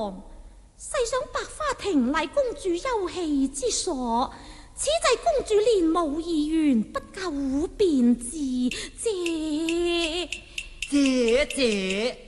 王，世上百花亭乃公主休憩之所，此際公主連無意願，不久便至。姐。